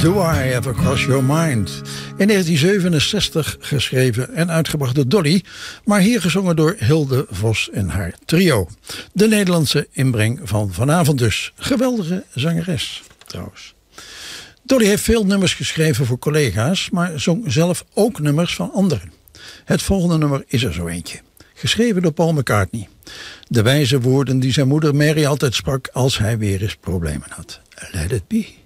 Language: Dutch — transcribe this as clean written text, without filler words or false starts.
Do I Ever Cross Your Mind? In 1967 geschreven en uitgebracht door Dolly, maar hier gezongen door Hilde Vos en haar trio. De Nederlandse inbreng van vanavond dus. Geweldige zangeres trouwens. Dolly heeft veel nummers geschreven voor collega's, maar zong zelf ook nummers van anderen. Het volgende nummer is er zo eentje. Geschreven door Paul McCartney. De wijze woorden die zijn moeder Mary altijd sprak als hij weer eens problemen had. Let it be.